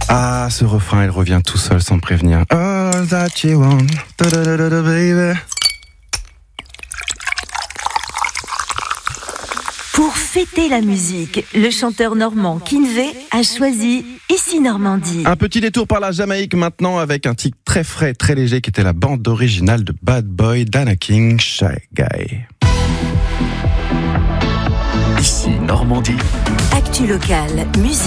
Ah, ce refrain, il revient tout seul sans prévenir. All that you want, baby. Pour fêter la musique, le chanteur normand Kinvey a choisi Ici Normandie. Un petit détour par la Jamaïque maintenant avec un titre très frais, très léger qui était la bande originale de Bad Boy d'Anna King, Shy Guy. Ici Normandie. Actu locale, musique.